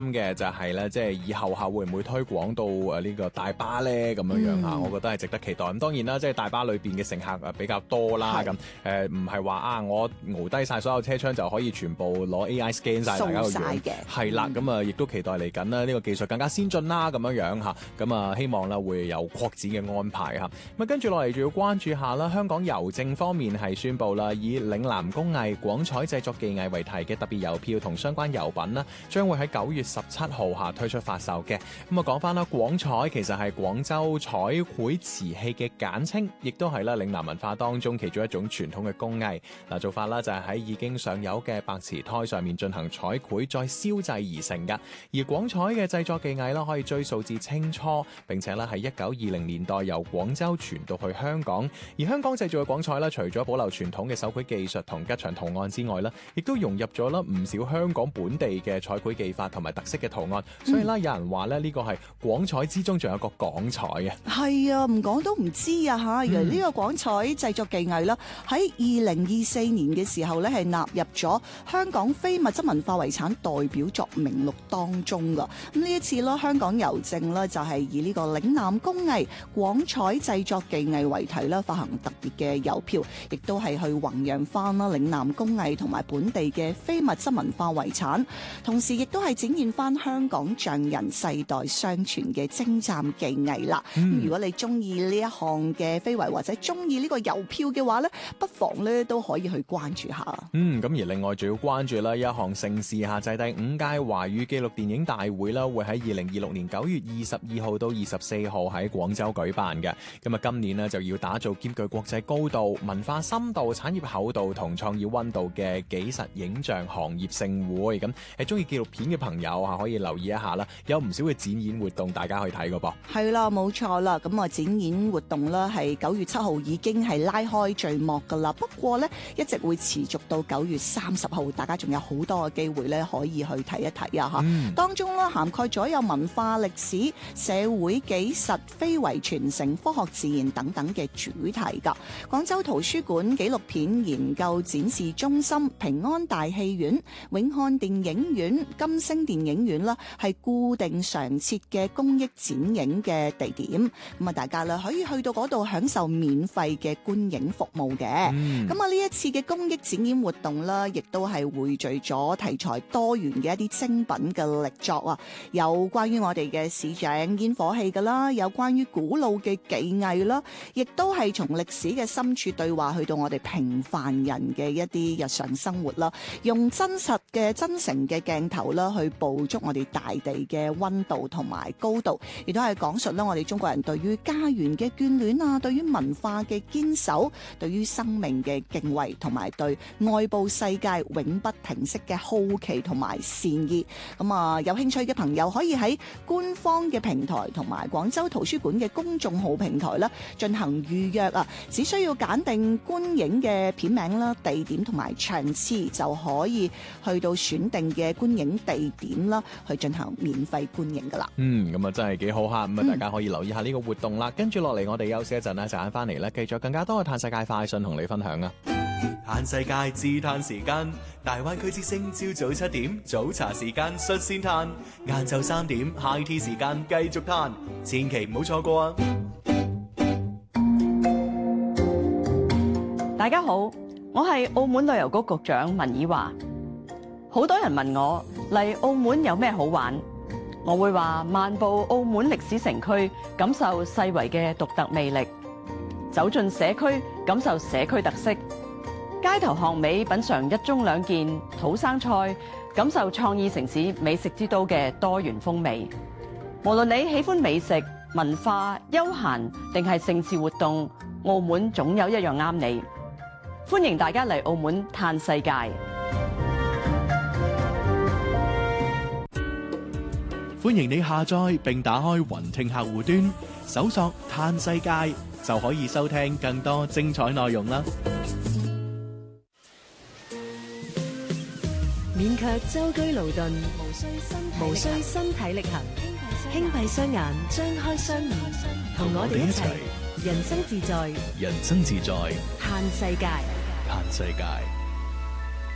嘅就係咧，即係以後下會唔會推廣到呢個大巴咧咁樣樣嚇，我覺得係值得期待。咁當然啦，即係大巴裏邊嘅乘客比較多啦，咁唔係話啊我熬低晒所有車窗就可以全部攞 AI scan 晒大家個樣嘅，係啦，咁啊亦都期待嚟緊啦，呢個技術更加先進啦咁樣樣嚇，咁啊希望啦會有擴展嘅安排嚇。咁啊跟住落嚟仲要關注下啦，香港郵政方面係宣布啦，以嶺南工藝廣彩製作技藝為題嘅特別郵票同相關郵品啦，將會喺9月17號下推出發售嘅。咁啊講翻啦，廣彩其實係廣州彩繪瓷器嘅簡稱，亦都係啦嶺南文化當中其中一種傳統嘅工藝。嗱做法啦就係喺已經上釉嘅白瓷胎上面進行彩繪，再燒製而成嘅。而廣彩嘅製作技藝啦，可以追溯至清初，並且咧喺1920年代由廣州傳到去香港。而香港製造嘅廣彩咧，除咗保留傳統嘅手繪技術同吉祥圖案之外咧，亦都融入咗啦唔少香港本地嘅彩繪技法同埋特色嘅圖案。所以啦，有人話咧呢個係廣彩之中仲有一個港彩嘅。係啊，唔講都唔知啊嚇！原來呢個廣彩製作技藝啦，喺2024年嘅時候咧係納入咗香港非物質文化遺產代表作名錄當中噶。咁呢一次咯，香港郵政咧就係以呢個嶺南工藝廣彩製作技藝為題啦，發行特別嘅郵票，亦都係去弘揚翻啦嶺南工藝同埋本地嘅非物質文化遺產，同時亦都係展現翻香港匠人世代相傳嘅精湛技藝啦。如果你中意呢一項嘅非遺或者中意呢個郵票嘅話咧，不妨咧都可以去關注下。 咁而另外仲要關注啦一項盛事下，就係第5屆華語紀錄電影大會啦，會喺2026年9月22號到24號喺廣州舉辦嘅。咁啊，今年呢就要打造兼具國際高度、文化深度、產業厚度同創意溫度嘅紀實影像行業盛會。咁係中意紀錄片嘅朋友啊，可以留意一下啦，有唔少嘅展演活動大家去睇㗎噃。 係啦，冇錯啦。咁啊，展演活動啦係9月7號已經係拉開序幕噶啦。不過呢，一直會持續到9月30號，大家仲有好多嘅機會咧可以去睇一睇啊！嚇，當中啦涵蓋咗有文化歷史、社會紀實、非遺傳承、科學自然等等嘅主題㗎。廣州圖書館紀錄片研究展示中心、平安大戲院、永漢電影院、金星電影院啦，係固定常設嘅公益展映嘅地點。咁啊，大家啦可以去到嗰度享受免費嘅觀影服務嘅。咁啊，呢一次嘅公益展演活動啦，亦都係匯聚咗題材多元嘅一啲精品嘅力作啊，有關於我哋嘅市長煙火氣㗎啦，有關於古老嘅技藝啦，亦都係從歷史嘅深處對話去到我哋平凡人嘅一啲日常生活啦，用真實嘅真誠嘅鏡頭啦去捕捉我哋大地嘅溫度同埋高度，亦都係講述啦我哋中國人對於家園嘅眷戀啊，對於文化嘅堅守，對於生命嘅敬畏，同埋對外部世界永不停息嘅好奇同埋善意。咁啊，有興趣嘅朋友可以喺官方嘅平台同埋廣州圖書館嘅公眾號平台啦進行預約啊，只需要揀定觀影嘅片名啦、地點同埋場次，就可以去到選定嘅觀影地點啦，去進行免費觀影噶啦。 咁啊真係幾好嚇，咁啊大家可以留意下呢個活動啦。跟住落嚟，我哋休息一陣啦，陣間翻嚟咧，繼續更加多嘅嘆世界快訊同你分享啊！ 嘆世界自嘆時間，大灣區之聲朝早7點早茶時間率先嘆，晏晝3點 High Tea 時間繼續嘆，千祈唔好錯過啊！ 大家好，我係澳門旅遊局局長文以華。好多人問我嚟澳門有咩好玩，我會話漫步澳門歷史城區，感受世遺嘅獨特魅力；走進社區，感受社區特色；街頭巷尾品嚐一盅兩件土生菜，感受創意城市美食之都嘅多元風味。無論你喜歡美食、文化、休閒定係盛事活動，澳門總有一樣啱你。歡迎大家嚟澳門嘆世界。 歡迎你下載並打開雲聽客戶端，搜索嘆世界就可以收聽更多精彩內容啦。 勉強舟車勞頓，無需身體力行，輕閉雙眼，張開雙耳，同我哋一齊人生自在， 人生自在， 嘆世界。 嘆世界。